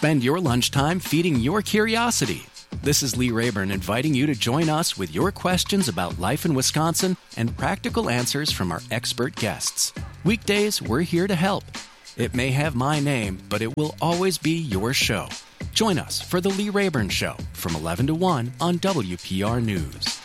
spend your lunchtime feeding your curiosity. This is Lee Rayburn inviting you to join us with your questions about life in Wisconsin and practical answers from our expert guests. Weekdays, we're here to help. It may have my name, but it will always be your show. Join us for The Lee Rayburn Show from 11 to 1 on WPR News.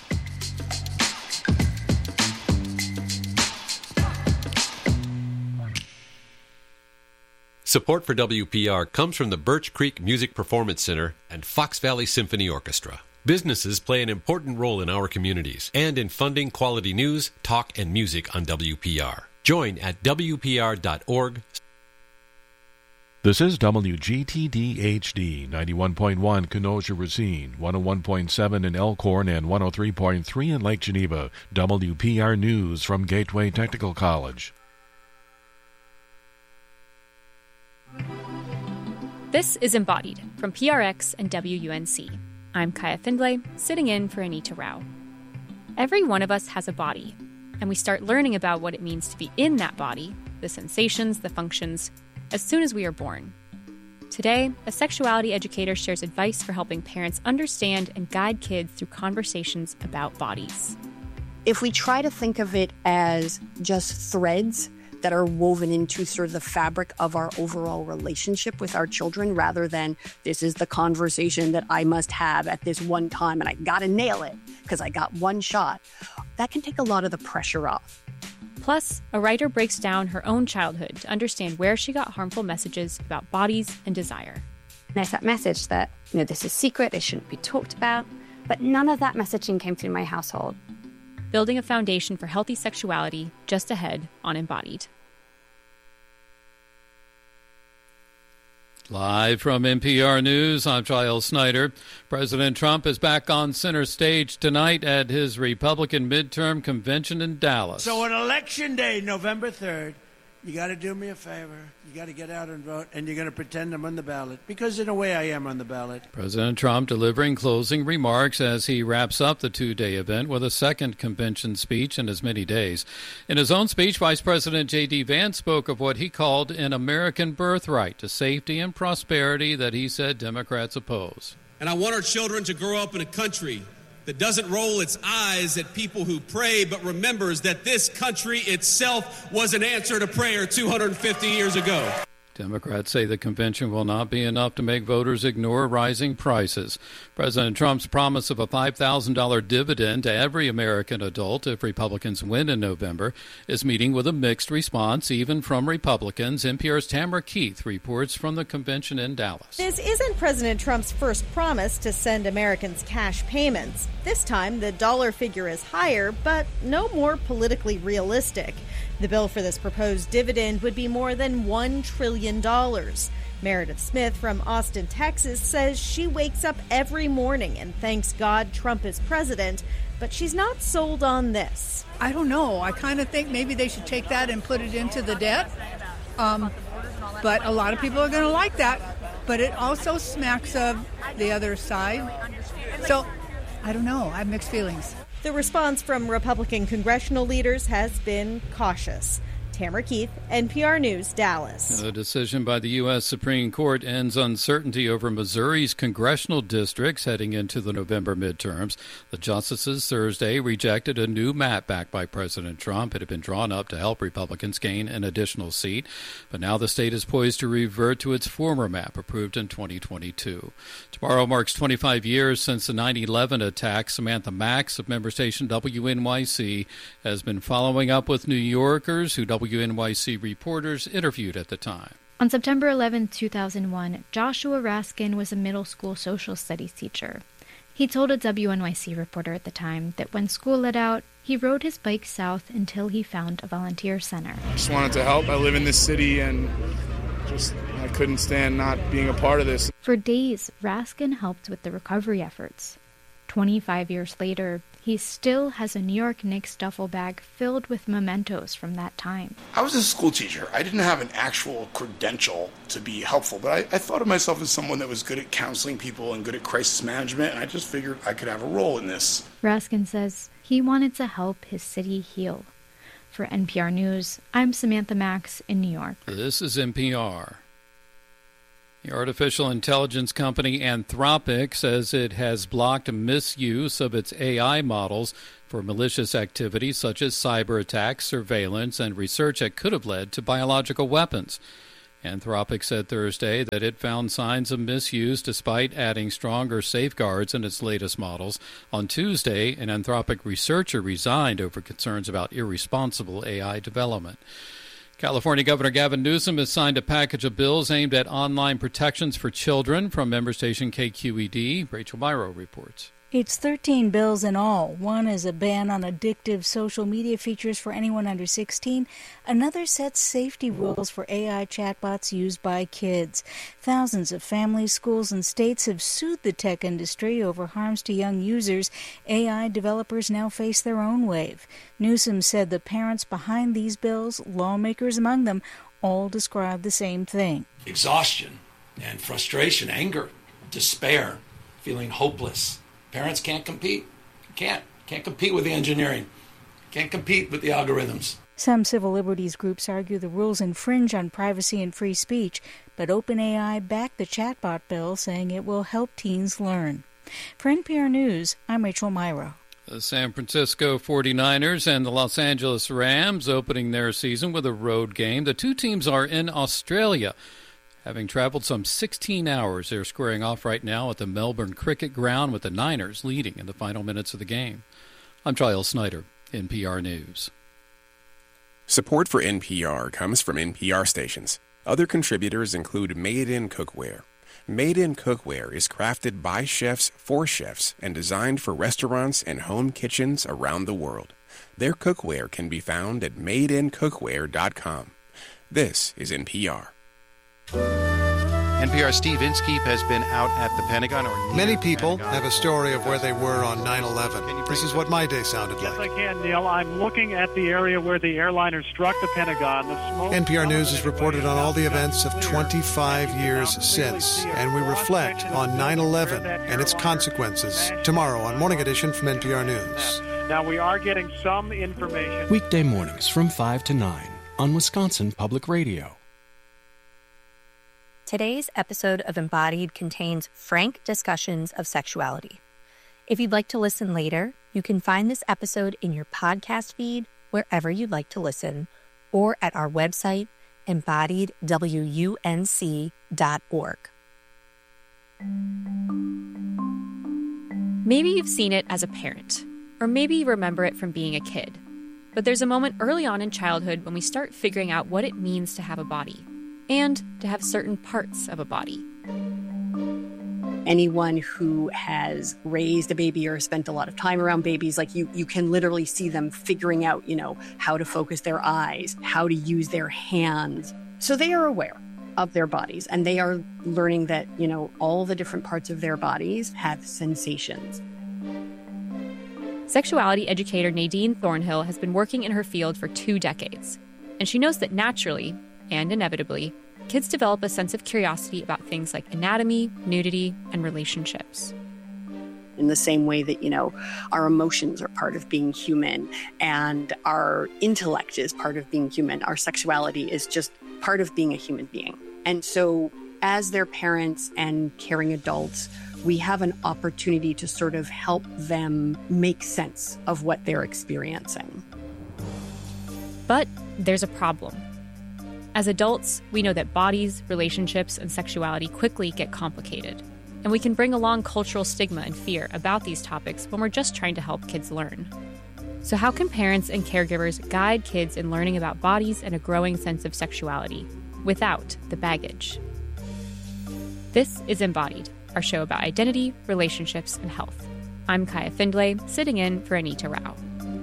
Support for WPR comes from the Birch Creek Music Performance Center and Fox Valley Symphony Orchestra. Businesses play an important role in our communities and in funding quality news, talk, and music on WPR. Join at WPR.org. This is WGTD-HD, 91.1 Kenosha-Racine, 101.7 in Elkhorn, and 103.3 in Lake Geneva. WPR News from Gateway Technical College. This is Embodied from PRX and WUNC. I'm Kaya Findlay, sitting in for Anita Rao. Every one of us has a body, and we start learning about what it means to be in that body, the sensations, the functions, as soon as we are born. Today, a sexuality educator shares advice for helping parents understand and guide kids through conversations about bodies. If we try to think of it as just threads that are woven into sort of the fabric of our overall relationship with our children, rather than this is the conversation that I must have at this one time and I gotta nail it because I got one shot, that can take a lot of the pressure off. Plus, a writer breaks down her own childhood to understand where she got harmful messages about bodies and desire. There's that message that, this is secret, it shouldn't be talked about, but none of that messaging came through my household. Building a foundation for healthy sexuality, just ahead on Embodied. Live from NPR News, I'm Giles Snyder. President Trump is back on center stage tonight at his Republican midterm convention in Dallas. So on Election Day, November 3rd, you got to do me a favor. You got to get out and vote, and you're going to pretend I'm on the ballot, because in a way I am on the ballot. President Trump delivering closing remarks as he wraps up the two-day event with a second convention speech in as many days. In his own speech, Vice President J.D. Vance spoke of what he called an American birthright to safety and prosperity that he said Democrats oppose. And I want our children to grow up in a country that doesn't roll its eyes at people who pray, but remembers that this country itself was an answer to prayer 250 years ago. Democrats say the convention will not be enough to make voters ignore rising prices. President Trump's promise of a $5,000 dividend to every American adult if Republicans win in November is meeting with a mixed response, even from Republicans. NPR's Tamara Keith reports from the convention in Dallas. This isn't President Trump's first promise to send Americans cash payments. This time, the dollar figure is higher, but no more politically realistic. The bill for this proposed dividend would be more than $1 trillion. Meredith Smith from Austin, Texas, says she wakes up every morning and thanks God Trump is president, but she's not sold on this. I don't know. I kind of think maybe they should take that and put it into the debt. But a lot of people are going to like that. But it also smacks of the other side. So, I don't know. I have mixed feelings. The response from Republican congressional leaders has been cautious. Tamara Keith, NPR News, Dallas. The decision by the U.S. Supreme Court ends uncertainty over Missouri's congressional districts heading into the November midterms. The justices Thursday rejected a new map backed by President Trump. It had been drawn up to help Republicans gain an additional seat. But now the state is poised to revert to its former map approved in 2022. Tomorrow marks 25 years since the 9/11 attack. Samantha Max of member station WNYC has been following up with New Yorkers who WNYC reporters interviewed at the time. On September 11, 2001, Joshua Raskin was a middle school social studies teacher. He told a WNYC reporter at the time that when school let out, he rode his bike south until he found a volunteer center. I just wanted to help. I live in this city and I couldn't stand not being a part of this. For days, Raskin helped with the recovery efforts. 25 years later, he still has a New York Knicks duffel bag filled with mementos from that time. I was a school teacher. I didn't have an actual credential to be helpful, but I thought of myself as someone that was good at counseling people and good at crisis management, and I just figured I could have a role in this. Raskin says he wanted to help his city heal. For NPR News, I'm Samantha Max in New York. This is NPR. The artificial intelligence company Anthropic says it has blocked misuse of its AI models for malicious activities such as cyber attacks, surveillance, and research that could have led to biological weapons. Anthropic said Thursday that it found signs of misuse despite adding stronger safeguards in its latest models. On Tuesday, an Anthropic researcher resigned over concerns about irresponsible AI development. California Governor Gavin Newsom has signed a package of bills aimed at online protections for children. From member station KQED, Rachel Myrow reports. It's 13 bills in all. One is a ban on addictive social media features for anyone under 16. Another sets safety rules for AI chatbots used by kids. Thousands of families, schools, and states have sued the tech industry over harms to young users. AI developers now face their own wave. Newsom said the parents behind these bills, lawmakers among them, all describe the same thing. Exhaustion and frustration, anger, despair, feeling hopeless. Parents can't compete. Can't compete with the engineering. Can't compete with the algorithms. Some civil liberties groups argue the rules infringe on privacy and free speech, but OpenAI backed the chatbot bill, saying it will help teens learn. For NPR News, I'm Rachel Myrow. The San Francisco 49ers and the Los Angeles Rams opening their season with a road game. The two teams are in Australia. Having traveled some 16 hours, they're squaring off right now at the Melbourne Cricket Ground with the Niners leading in the final minutes of the game. I'm Giles Snyder, NPR News. Support for NPR comes from NPR stations. Other contributors include Made in Cookware. Made in Cookware is crafted by chefs for chefs and designed for restaurants and home kitchens around the world. Their cookware can be found at madeincookware.com. This is NPR. NPR's Steve Inskeep has been out at the Pentagon. Many people have a story of where they were on 9/11. This is what my day sounded like. Yes, I can, Neil. I'm looking at the area where the airliner struck the Pentagon. The smoke NPR News has reported on all the events of 25 years since, and we reflect on 9/11 and its consequences tomorrow on Morning Edition from NPR News. Now, we are getting some information. Weekday mornings from 5 to 9 on Wisconsin Public Radio. Today's episode of Embodied contains frank discussions of sexuality. If you'd like to listen later, you can find this episode in your podcast feed wherever you'd like to listen, or at our website, embodiedwunc.org. Maybe you've seen it as a parent, or maybe you remember it from being a kid. But there's a moment early on in childhood when we start figuring out what it means to have a body, and to have certain parts of a body. Anyone who has raised a baby or spent a lot of time around babies, like you can literally see them figuring out, how to focus their eyes, how to use their hands. So they are aware of their bodies, and they are learning that, all the different parts of their bodies have sensations. Sexuality educator Nadine Thornhill has been working in her field for 2 decades, and she knows that naturally, and inevitably, kids develop a sense of curiosity about things like anatomy, nudity, and relationships. In the same way that, our emotions are part of being human and our intellect is part of being human, our sexuality is just part of being a human being. And so as their parents and caring adults, we have an opportunity to sort of help them make sense of what they're experiencing. But there's a problem. As adults, we know that bodies, relationships, and sexuality quickly get complicated, and we can bring along cultural stigma and fear about these topics when we're just trying to help kids learn. So how can parents and caregivers guide kids in learning about bodies and a growing sense of sexuality without the baggage? This is Embodied, our show about identity, relationships, and health. I'm Kaya Findlay, sitting in for Anita Rao.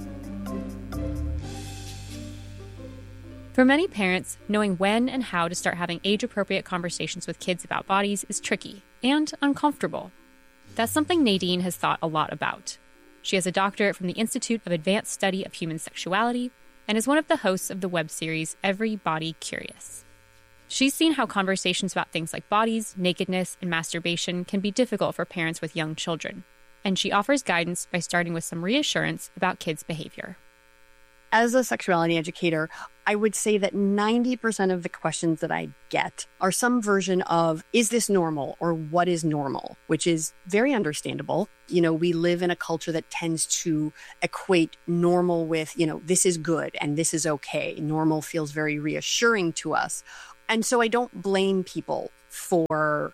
For many parents, knowing when and how to start having age-appropriate conversations with kids about bodies is tricky and uncomfortable. That's something Nadine has thought a lot about. She has a doctorate from the Institute of Advanced Study of Human Sexuality and is one of the hosts of the web series Every Body Curious. She's seen how conversations about things like bodies, nakedness, and masturbation can be difficult for parents with young children, and she offers guidance by starting with some reassurance about kids' behavior. As a sexuality educator, I would say that 90% of the questions that I get are some version of, is this normal, or what is normal, which is very understandable. We live in a culture that tends to equate normal with, this is good and this is okay. Normal feels very reassuring to us. And so I don't blame people for,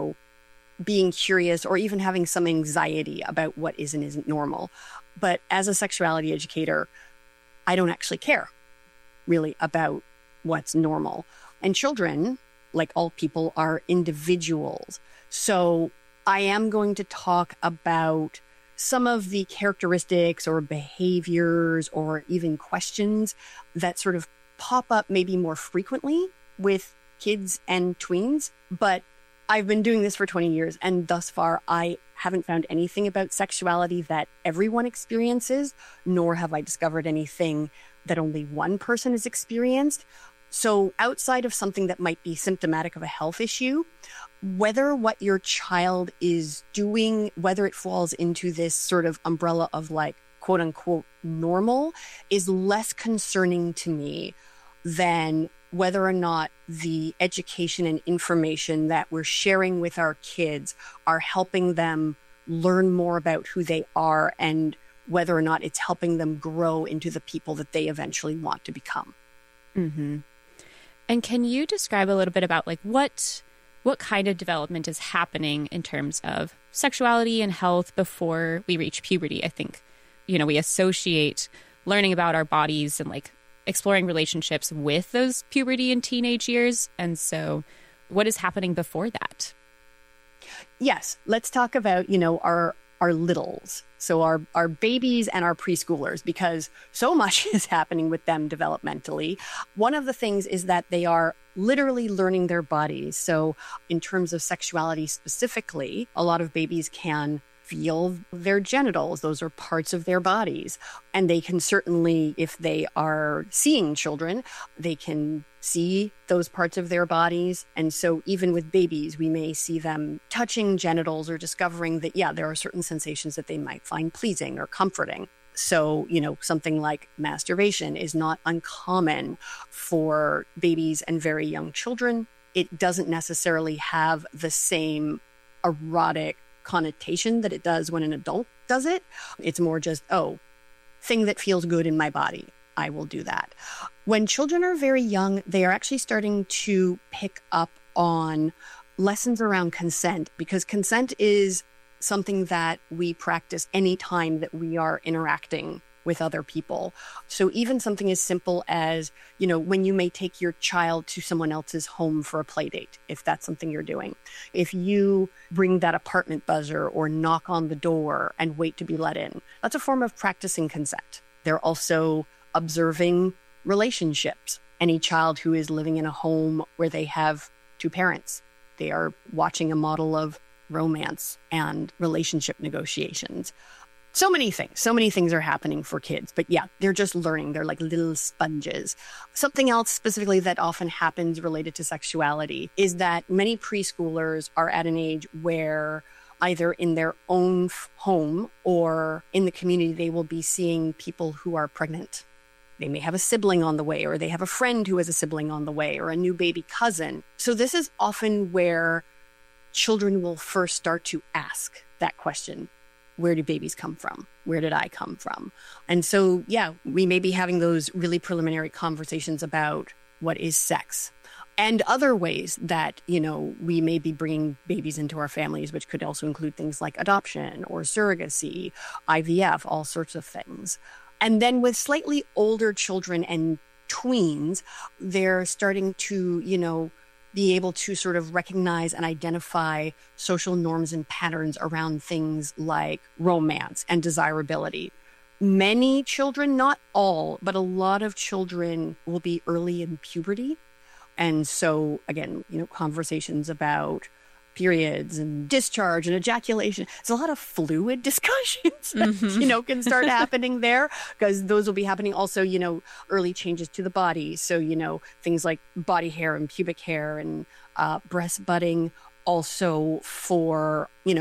being curious or even having some anxiety about what is and isn't normal. But as a sexuality educator, I don't actually care really about what's normal. And children, like all people, are individuals. So I am going to talk about some of the characteristics or behaviors or even questions that sort of pop up maybe more frequently with kids and tweens. But I've been doing this for 20 years, and thus far, I haven't found anything about sexuality that everyone experiences, nor have I discovered anything that only one person has experienced. So outside of something that might be symptomatic of a health issue, whether what your child is doing, whether it falls into this sort of umbrella of like, quote unquote, normal, is less concerning to me than whether or not the education and information that we're sharing with our kids are helping them learn more about who they are and whether or not it's helping them grow into the people that they eventually want to become. Mm-hmm. And can you describe a little bit about like what kind of development is happening in terms of sexuality and health before we reach puberty? I think, we associate learning about our bodies and like exploring relationships with those puberty and teenage years. And so what is happening before that? Yes. Let's talk about, our littles. So our babies and our preschoolers, because so much is happening with them developmentally. One of the things is that they are literally learning their bodies. So in terms of sexuality specifically, a lot of babies can feel their genitals. Those are parts of their bodies. And they can certainly, if they are seeing children, they can see those parts of their bodies. And so even with babies, we may see them touching genitals or discovering that, there are certain sensations that they might find pleasing or comforting. So, something like masturbation is not uncommon for babies and very young children. It doesn't necessarily have the same erotic connotation that it does when an adult does it. It's more just, thing that feels good in my body. I will do that. When children are very young, they are actually starting to pick up on lessons around consent, because consent is something that we practice anytime that we are interacting with other people. So even something as simple as, when you may take your child to someone else's home for a play date, if that's something you're doing. If you bring that apartment buzzer or knock on the door and wait to be let in, that's a form of practicing consent. They're also observing relationships. Any child who is living in a home where they have two parents, they are watching a model of romance and relationship negotiations. So many things are happening for kids, but they're just learning. They're like little sponges. Something else specifically that often happens related to sexuality is that many preschoolers are at an age where either in their own home or in the community, they will be seeing people who are pregnant. They may have a sibling on the way, or they have a friend who has a sibling on the way, or a new baby cousin. So this is often where children will first start to ask that question. Where do babies come from? Where did I come from? And so, we may be having those really preliminary conversations about what is sex and other ways that, we may be bringing babies into our families, which could also include things like adoption or surrogacy, IVF, all sorts of things. And then with slightly older children and tweens, they're starting to, be able to sort of recognize and identify social norms and patterns around things like romance and desirability. Many children, not all, but a lot of children will be early in puberty. And so, again, conversations about periods and discharge and ejaculation. It's a lot of fluid discussions that, can start happening there, because those will be happening also, early changes to the body. So, things like body hair and pubic hair and breast budding, also for,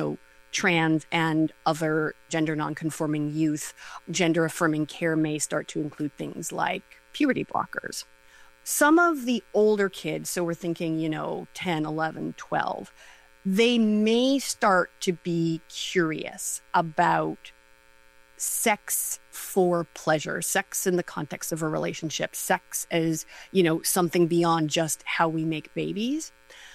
trans and other gender nonconforming youth, gender-affirming care may start to include things like puberty blockers. Some of the older kids, so we're thinking, 10, 11, 12, they may start to be curious about sex for pleasure, sex in the context of a relationship, sex as, something beyond just how we make babies.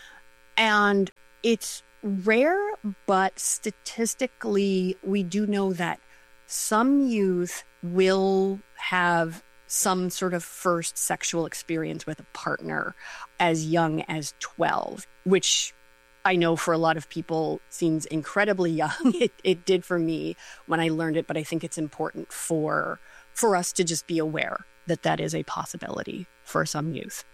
And it's rare, but statistically, we do know that some youth will have some sort of first sexual experience with a partner as young as 12, which I know for a lot of people seems incredibly young. It did for me when I learned it, but I think it's important for us to just be aware that that is a possibility for some youth.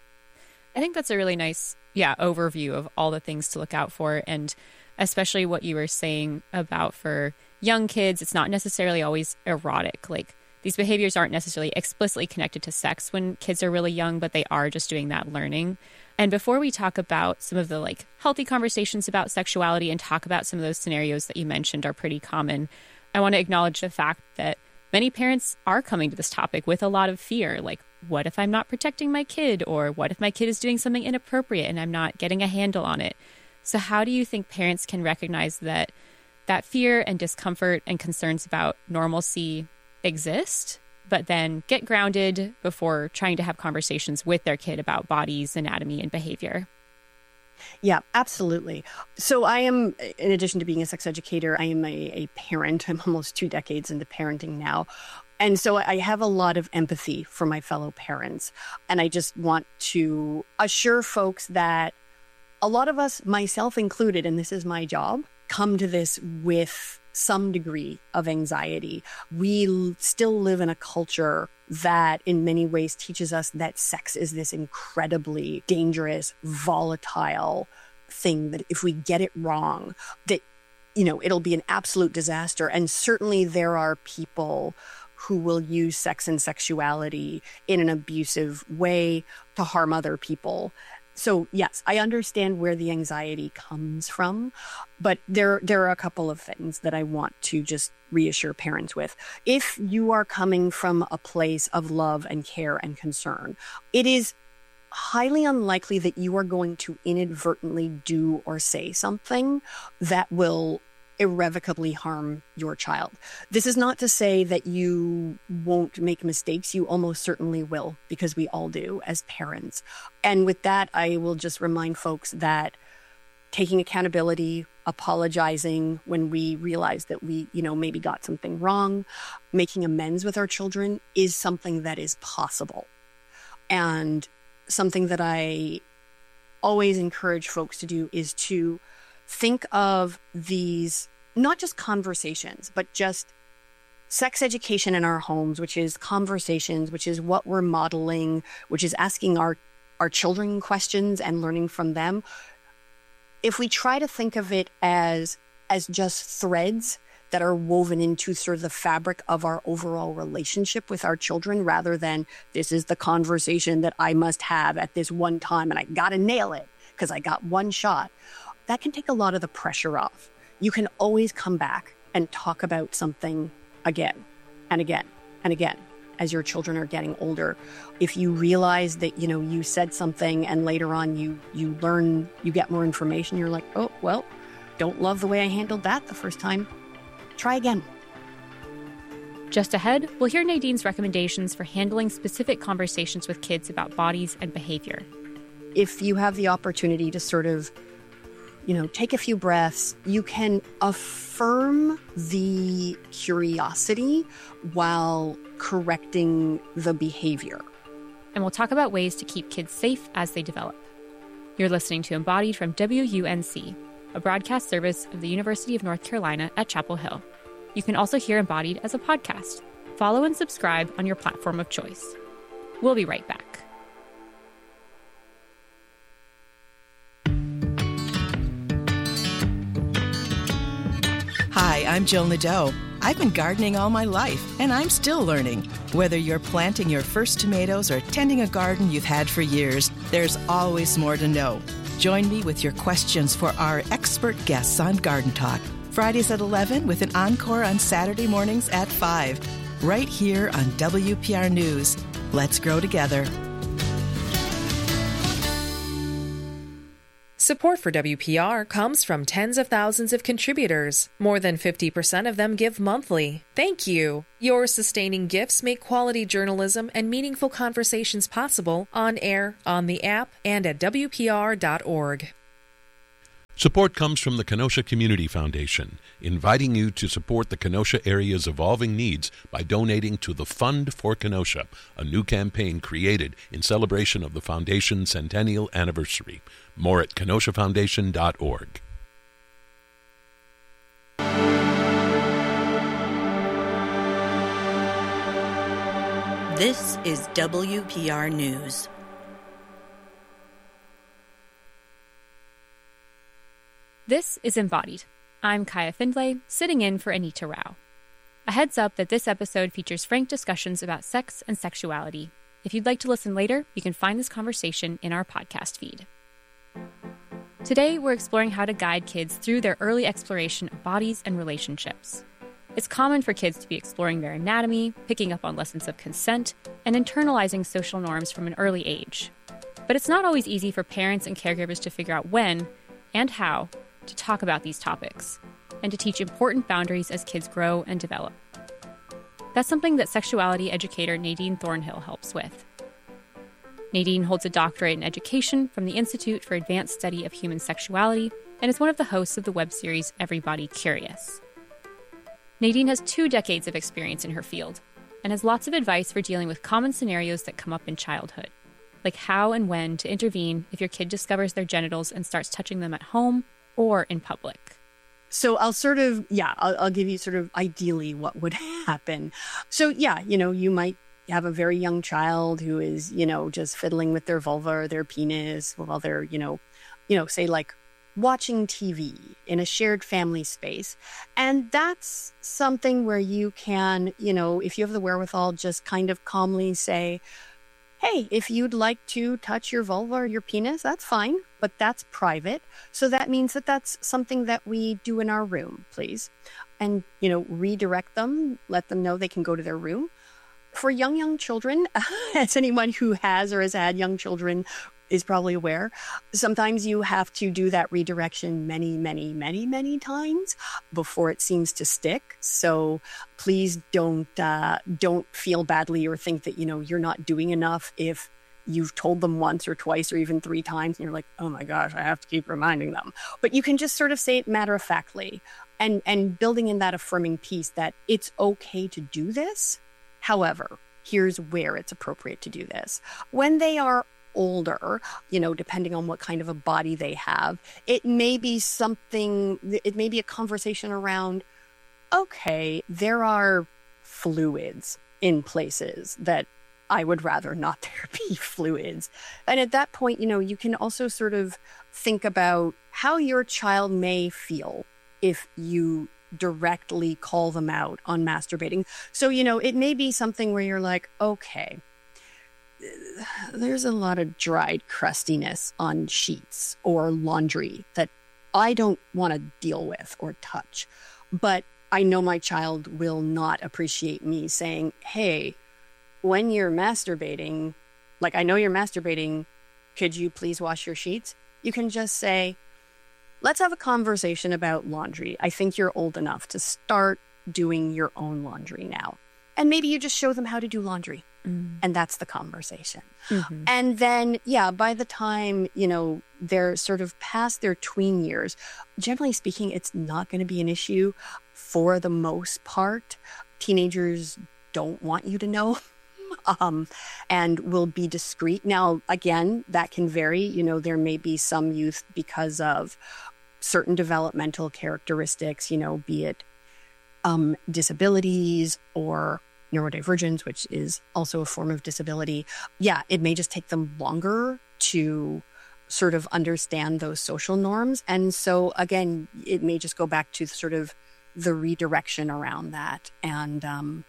I think that's a really nice, overview of all the things to look out for. And especially what you were saying about for young kids, it's not necessarily always erotic. Like, these behaviors aren't necessarily explicitly connected to sex when kids are really young, but they are just doing that learning. And before we talk about some of the healthy conversations about sexuality and talk about some of those scenarios that you mentioned are pretty common, I want to acknowledge the fact that many parents are coming to this topic with a lot of fear. Like, what if I'm not protecting my kid? Or what if my kid is doing something inappropriate and I'm not getting a handle on it? So how do you think parents can recognize that fear and discomfort and concerns about normalcy exist, but then get grounded before trying to have conversations with their kid about bodies, anatomy, and behavior? Yeah, absolutely. So I am, in addition to being a sex educator, I am a parent. I'm almost 2 decades into parenting now. And so I have a lot of empathy for my fellow parents. And I just want to assure folks that a lot of us, myself included, and this is my job, come to this with some degree of anxiety. We still live in a culture that in many ways teaches us that sex is this incredibly dangerous, volatile thing that if we get it wrong, that, it'll be an absolute disaster. And certainly there are people who will use sex and sexuality in an abusive way to harm other people. So yes, I understand where the anxiety comes from, but there are a couple of things that I want to just reassure parents with. If you are coming from a place of love and care and concern, it is highly unlikely that you are going to inadvertently do or say something that will irrevocably harm your child. This is not to say that you won't make mistakes. You almost certainly will, because we all do as parents. And with that, I will just remind folks that taking accountability, apologizing when we realize that we, maybe got something wrong, making amends with our children is something that is possible. And something that I always encourage folks to do is to think of these, not just conversations, but just sex education in our homes, which is conversations, which is what we're modeling, which is asking our children questions and learning from them. If we try to think of it as just threads that are woven into sort of the fabric of our overall relationship with our children, rather than this is the conversation that I must have at this one time and I got to nail it because I got one shot, that can take a lot of the pressure off. You can always come back and talk about something again and again and again as your children are getting older. If you realize that, you said something and later on you learn, you get more information, you're like, oh, well, don't love the way I handled that the first time. Try again. Just ahead, we'll hear Nadine's recommendations for handling specific conversations with kids about bodies and behavior. If you have the opportunity to sort of take a few breaths, you can affirm the curiosity while correcting the behavior. And we'll talk about ways to keep kids safe as they develop. You're listening to Embodied from WUNC, a broadcast service of the University of North Carolina at Chapel Hill. You can also hear Embodied as a podcast. Follow and subscribe on your platform of choice. We'll be right back. Hi, I'm Joan Nadeau. I've been gardening all my life, and I'm still learning. Whether you're planting your first tomatoes or tending a garden you've had for years, there's always more to know. Join me with your questions for our expert guests on Garden Talk. Fridays at 11 with an encore on Saturday mornings at 5. Right here on WPR News. Let's grow together. Support for WPR comes from tens of thousands of contributors. More than 50% of them give monthly. Thank you. Your sustaining gifts make quality journalism and meaningful conversations possible on air, on the app, and at WPR.org. Support comes from the Kenosha Community Foundation, inviting you to support the Kenosha area's evolving needs by donating to the Fund for Kenosha, a new campaign created in celebration of the Foundation's centennial anniversary. More at kenoshafoundation.org. This is WPR News. This is Embodied. I'm Kaya Findlay, sitting in for Anita Rao. A heads up that this episode features frank discussions about sex and sexuality. If you'd like to listen later, you can find this conversation in our podcast feed. Today, we're exploring how to guide kids through their early exploration of bodies and relationships. It's common for kids to be exploring their anatomy, picking up on lessons of consent, and internalizing social norms from an early age. But it's not always easy for parents and caregivers to figure out when and how to talk about these topics, and to teach important boundaries as kids grow and develop. That's something that sexuality educator Nadine Thornhill helps with. Nadine holds a doctorate in education from the Institute for Advanced Study of Human Sexuality and is one of the hosts of the web series Everybody Curious. Nadine has 2 decades of experience in her field and has lots of advice for dealing with common scenarios that come up in childhood, like how and when to intervene if your kid discovers their genitals and starts touching them at home or in public. So I'll give you sort of ideally what would happen. So you might have a very young child who is, just fiddling with their vulva or their penis while they're, say like watching TV in a shared family space. And that's something where you can, if you have the wherewithal, just kind of calmly say, hey, if you'd like to touch your vulva or your penis, that's fine, but that's private. So that means that that's something that we do in our room, please. And, redirect them, let them know they can go to their room. For young children, as anyone who has or has had young children is probably aware, sometimes you have to do that redirection many times before it seems to stick. So please don't feel badly or think that, you're not doing enough if you've told them once or twice or even 3 times and you're like, oh my gosh, I have to keep reminding them. But you can just sort of say it matter-of-factly and building in that affirming piece that it's okay to do this. However, here's where it's appropriate to do this. When they are older, depending on what kind of a body they have, it may be a conversation around, okay, there are fluids in places that I would rather not there be fluids. And at that point, you can also sort of think about how your child may feel if you directly call them out on masturbating. So, it may be something where you're like, okay, there's a lot of dried crustiness on sheets or laundry that I don't want to deal with or touch. But I know my child will not appreciate me saying, hey, when you're masturbating, like I know you're masturbating, could you please wash your sheets? You can just say, let's have a conversation about laundry. I think you're old enough to start doing your own laundry now. And maybe you just show them how to do laundry. And that's the conversation. Mm-hmm. And then, by the time, they're sort of past their tween years, generally speaking, it's not going to be an issue for the most part. Teenagers don't want you to know. And will be discreet. Now, again, that can vary. There may be some youth because of certain developmental characteristics, be it disabilities or neurodivergence, which is also a form of disability. It may just take them longer to sort of understand those social norms. And so, again, it may just go back to sort of the redirection around that. And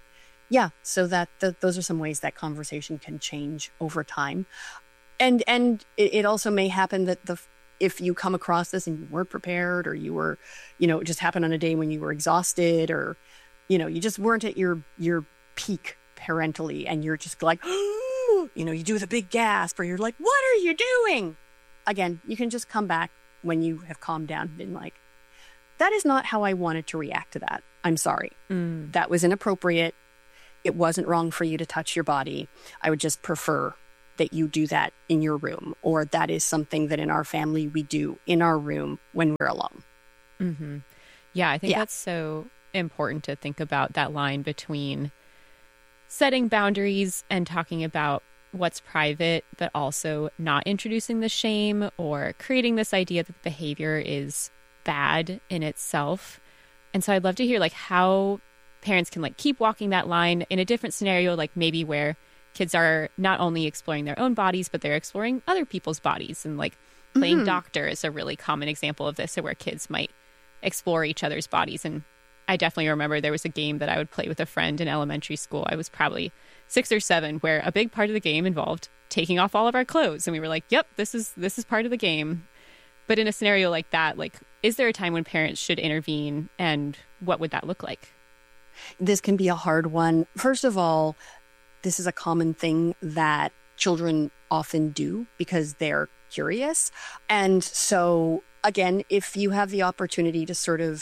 so that those are some ways that conversation can change over time. And it also may happen that the if you come across this and you weren't prepared, or you were, it just happened on a day when you were exhausted, or, you just weren't at your peak parentally, and you're just like, you do the big gasp, or you're like, what are you doing? Again, you can just come back when you have calmed down and been like, that is not how I wanted to react to that. I'm sorry. That was inappropriate. It wasn't wrong for you to touch your body. I would just prefer that you do that in your room, or that is something that in our family we do in our room when we're alone. Mm-hmm. Yeah, I think that's so important to think about that line between setting boundaries and talking about what's private, but also not introducing the shame or creating this idea that the behavior is bad in itself. And so I'd love to hear how parents can keep walking that line in a different scenario, maybe where kids are not only exploring their own bodies, but they're exploring other people's bodies. And playing doctor is a really common example of this, where kids might explore each other's bodies. And I definitely remember there was a game that I would play with a friend in elementary school. I was probably 6 or 7, where a big part of the game involved taking off all of our clothes. And we were like, yep, this is part of the game. But in a scenario like that, is there a time when parents should intervene, and what would that look like? This can be a hard one. First of all, this is a common thing that children often do because they're curious. And so, again, if you have the opportunity to sort of,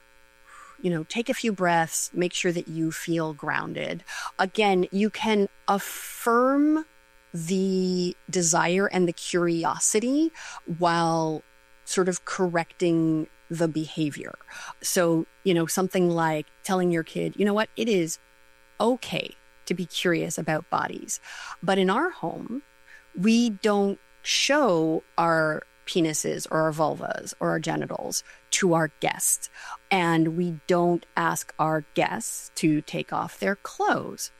take a few breaths, make sure that you feel grounded. Again, you can affirm the desire and the curiosity while sort of correcting the behavior. So, something like telling your kid, what, it is okay to be curious about bodies. But in our home, we don't show our penises or our vulvas or our genitals to our guests. And we don't ask our guests to take off their clothes.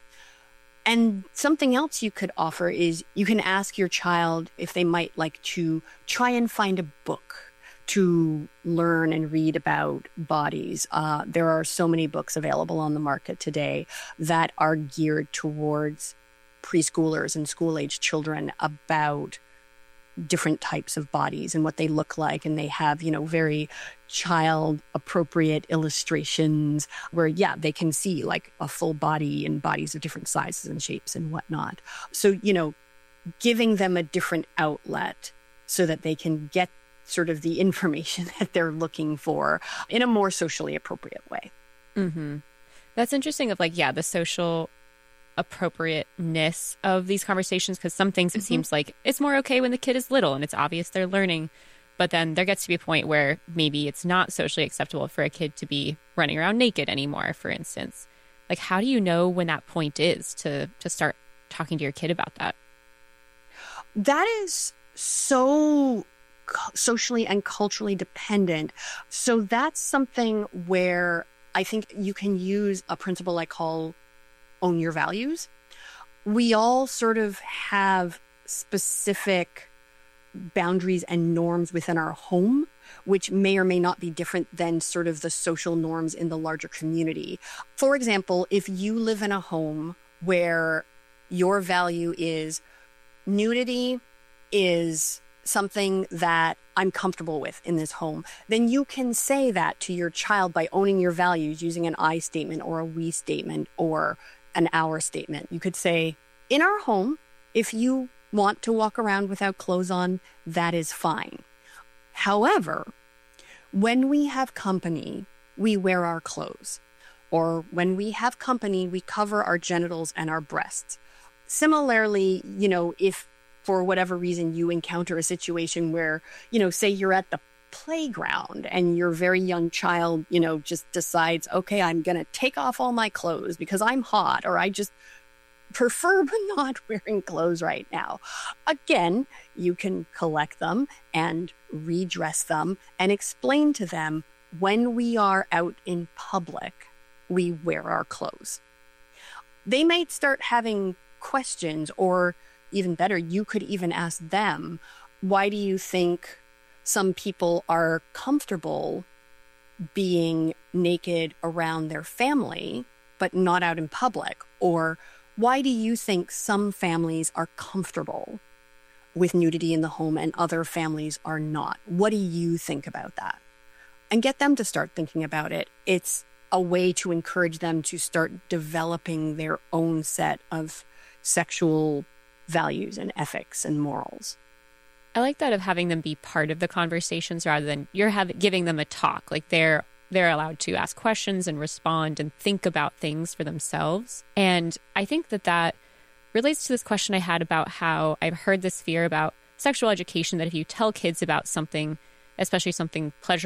And something else you could offer is you can ask your child if they might like to try and find a book to learn and read about bodies. There are so many books available on the market today that are geared towards preschoolers and school-age children about different types of bodies and what they look like. And they have, very child-appropriate illustrations where, they can see a full body and bodies of different sizes and shapes and whatnot. So, giving them a different outlet so that they can get sort of the information that they're looking for in a more socially appropriate way. Mm-hmm. That's interesting of the social appropriateness of these conversations, because some things it seems like it's more okay when the kid is little and it's obvious they're learning. But then there gets to be a point where maybe it's not socially acceptable for a kid to be running around naked anymore, for instance. How do you know when that point is to start talking to your kid about that? That is so socially and culturally dependent. So that's something where I think you can use a principle I call own your values. We all sort of have specific boundaries and norms within our home, which may or may not be different than sort of the social norms in the larger community. For example, if you live in a home where your value is nudity is something that I'm comfortable with in this home, then you can say that to your child by owning your values using an I statement or a we statement or an our statement. You could say, in our home, if you want to walk around without clothes on, that is fine. However, when we have company, we wear our clothes. Or when we have company, we cover our genitals and our breasts. Similarly, if for whatever reason you encounter a situation where, say you're at the playground and your very young child, just decides, okay, I'm going to take off all my clothes because I'm hot, or I just prefer not wearing clothes right now. Again, you can collect them and redress them and explain to them when we are out in public, we wear our clothes. They might start having questions, or even better, you could even ask them, why do you think some people are comfortable being naked around their family, but not out in public? Or why do you think some families are comfortable with nudity in the home and other families are not. What do you think about that? And get them to start thinking about it. It's a way to encourage them to start developing their own set of sexual values and ethics and morals. I like that of having them be part of the conversations rather than you're giving them a talk. Like they're allowed to ask questions and respond and think about things for themselves. And I think that relates to this question I had about how I've heard this fear about sexual education, that if you tell kids about something, especially something pleasurable